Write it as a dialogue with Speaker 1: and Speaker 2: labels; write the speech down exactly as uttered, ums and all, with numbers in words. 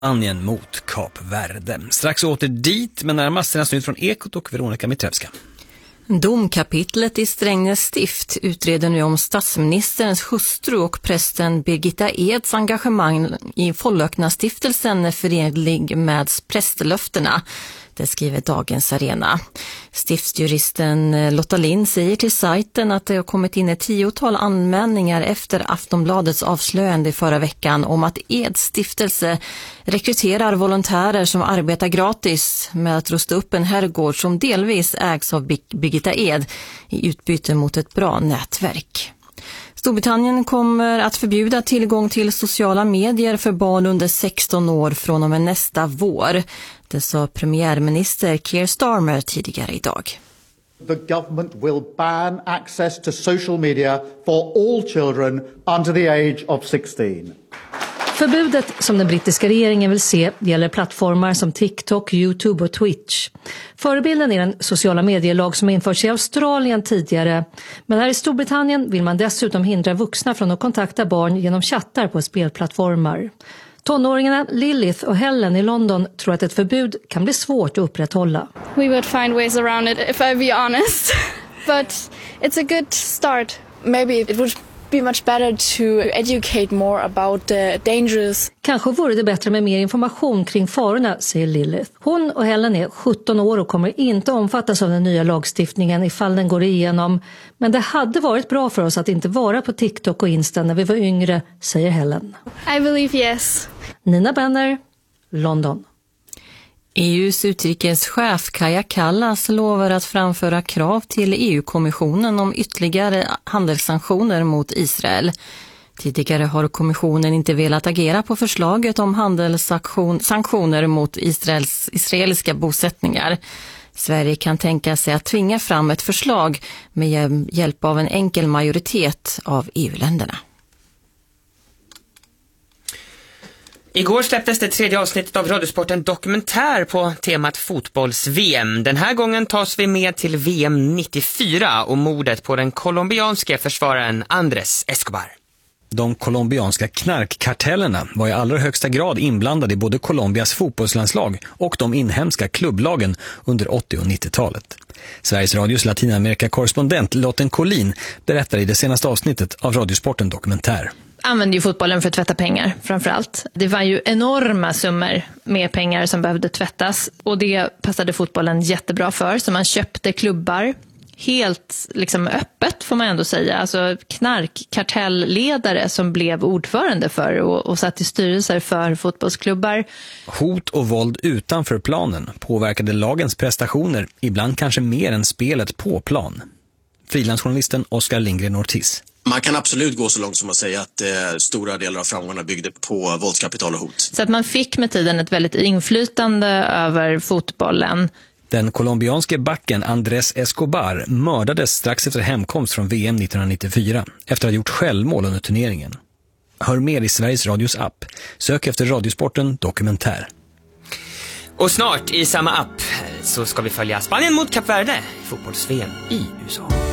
Speaker 1: Spanien mot Kap Verde. Strax åter dit, men närmast senast nytt från Ekot och Veronica Mitrevska.
Speaker 2: Domkapitlet i Strängnäs stift utreder nu om statsministerns hustru och prästen Birgitta Eds engagemang i Follökna-stiftelsen är förenlig med prästlöftena. Det skriver Dagens Arena. Stiftsjuristen Lotta Lind säger till sajten att det har kommit in ett tiotal anmälningar efter Aftonbladets avslöjande i förra veckan om att Eds stiftelse rekryterar volontärer som arbetar gratis med att rusta upp en herrgård som delvis ägs av Birgitta Ed i utbyte mot ett bra nätverk. Storbritannien kommer att förbjuda tillgång till sociala medier för barn under sexton år från och med nästa vår. Det sa premiärminister Keir Starmer tidigare idag.
Speaker 3: The government will ban access to social media for all children under the age of sixteen.
Speaker 4: Förbudet som den brittiska regeringen vill se gäller plattformar som TikTok, YouTube och Twitch. Förebilden är den sociala medielag som införts i Australien tidigare. Men här i Storbritannien vill man dessutom hindra vuxna från att kontakta barn genom chattar på spelplattformar. Tonåringarna Lilith och Helen i London tror att ett förbud kan bli svårt att upprätthålla.
Speaker 5: We would find ways around it if I be honest. But it's a good start. Maybe it would be much better to educate more about the dangers.
Speaker 4: Kanske vore det bättre med mer information kring farorna, säger Lilith. Hon och Helen är sjutton år och kommer inte omfattas av den nya lagstiftningen ifall den går igenom. Men det hade varit bra för oss att inte vara på TikTok och Insta när vi var yngre, säger Helen.
Speaker 5: I believe yes.
Speaker 4: Nina Benner, London.
Speaker 2: E U:s utrikeschef Kaja Kallas lovar att framföra krav till E U-kommissionen om ytterligare handelssanktioner mot Israel. Tidigare har kommissionen inte velat agera på förslaget om handelssanktioner mot Israels israeliska bosättningar. Sverige kan tänka sig att tvinga fram ett förslag med hjälp av en enkel majoritet av E U-länderna.
Speaker 6: Igår släpptes det tredje avsnittet av Radiosporten Dokumentär på temat fotbolls-V M. Den här gången tas vi med till V M nittiofyra och mordet på den colombianske försvararen Andrés Escobar.
Speaker 1: De colombianska knarkkartellerna var i allra högsta grad inblandade i både Colombias fotbollslandslag och de inhemska klubblagen under åttio- och nittiotalet. Sveriges Radios Latinamerika-korrespondent Lotten Collin berättar i det senaste avsnittet av Radiosporten Dokumentär.
Speaker 7: Använde ju fotbollen för att tvätta pengar framförallt. Det var ju enorma summor med pengar som behövde tvättas och det passade fotbollen jättebra för, så man köpte klubbar helt liksom öppet får man ändå säga. Alltså knarkkartellledare som blev ordförande för och, och satt i styrelser för fotbollsklubbar.
Speaker 1: Hot och våld utanför planen påverkade lagens prestationer, ibland kanske mer än spelet på plan. Frilansjournalisten Oskar Lindgren Ortiz.
Speaker 8: Man kan absolut gå så långt som att säga att eh, stora delar av framgångarna byggde på våldskapital och hot.
Speaker 7: Så att man fick med tiden ett väldigt inflytande över fotbollen.
Speaker 1: Den colombianske backen Andrés Escobar mördades strax efter hemkomst från V M nittonhundranittiofyra efter att ha gjort självmål under turneringen. Hör mer i Sveriges Radios app. Sök efter Radiosporten Dokumentär.
Speaker 6: Och snart i samma app så ska vi följa Spanien mot Kap Verde, fotbolls-V M i U S A.